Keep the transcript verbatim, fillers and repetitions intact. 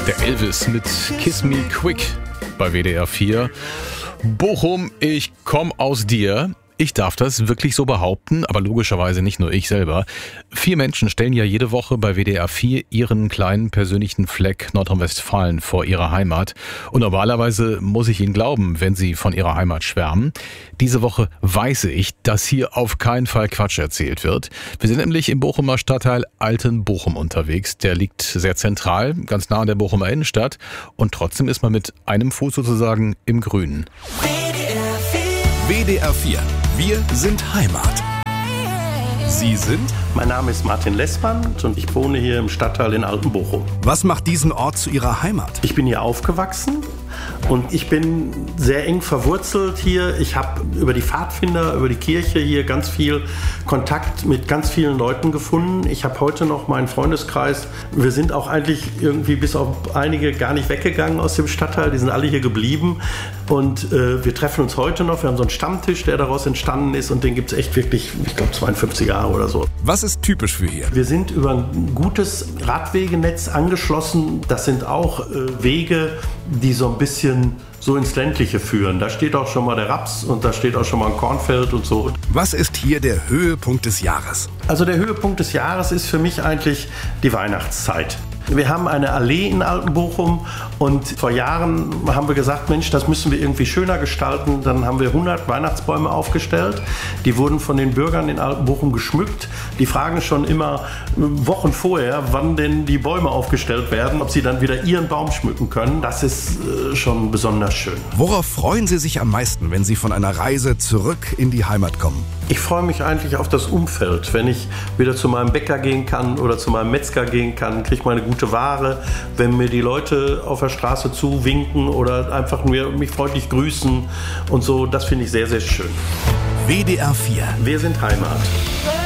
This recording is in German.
Der Elvis mit Kiss Me Quick bei W D R vier. Bochum, ich komm aus dir. Ich darf das wirklich so behaupten, aber logischerweise nicht nur ich selber. Vier Menschen stellen ja jede Woche bei W D R vier ihren kleinen persönlichen Fleck Nordrhein-Westfalen vor ihrer Heimat. Und normalerweise muss ich ihnen glauben, wenn sie von ihrer Heimat schwärmen. Diese Woche weiß ich, dass hier auf keinen Fall Quatsch erzählt wird. Wir sind nämlich im Bochumer Stadtteil Altenbochum unterwegs. Der liegt sehr zentral, ganz nah an der Bochumer Innenstadt. Und trotzdem ist man mit einem Fuß sozusagen im Grünen. W D R vier. Wir sind Heimat. Sie sind? Mein Name ist Martin Lessmann und ich wohne hier im Stadtteil in Altenbochum. Was macht diesen Ort zu Ihrer Heimat? Ich bin hier aufgewachsen und ich bin sehr eng verwurzelt hier. Ich habe über die Pfadfinder, über die Kirche hier ganz viel Kontakt mit ganz vielen Leuten gefunden. Ich habe heute noch meinen Freundeskreis. Wir sind auch eigentlich irgendwie bis auf einige gar nicht weggegangen aus dem Stadtteil. Die sind alle hier geblieben und äh, wir treffen uns heute noch. Wir haben so einen Stammtisch, der daraus entstanden ist und den gibt es echt wirklich, ich glaube, zweiundfünfzig Jahre oder so. Was ist typisch für hier? Wir sind über ein gutes Radwegenetz angeschlossen. Das sind auch äh, Wege, die so ein bisschen so ins Ländliche führen. Da steht auch schon mal der Raps und da steht auch schon mal ein Kornfeld und so. Was ist hier der Höhepunkt des Jahres? Also der Höhepunkt des Jahres ist für mich eigentlich die Weihnachtszeit. Wir haben eine Allee in Altenbochum und vor Jahren haben wir gesagt, Mensch, das müssen wir irgendwie schöner gestalten. Dann haben wir hundert Weihnachtsbäume aufgestellt. Die wurden von den Bürgern in Altenbochum geschmückt. Die fragen schon immer Wochen vorher, wann denn die Bäume aufgestellt werden, ob sie dann wieder ihren Baum schmücken können. Das ist äh, schon besonders schön. Worauf freuen Sie sich am meisten, wenn Sie von einer Reise zurück in die Heimat kommen? Ich freue mich eigentlich auf das Umfeld. Wenn ich wieder zu meinem Bäcker gehen kann oder zu meinem Metzger gehen kann, kriege ich meine gute Ware. Wenn mir die Leute auf der Straße zuwinken oder einfach nur mich freundlich grüßen und so, das finde ich sehr, sehr schön. W D R vier. Wir sind Heimat.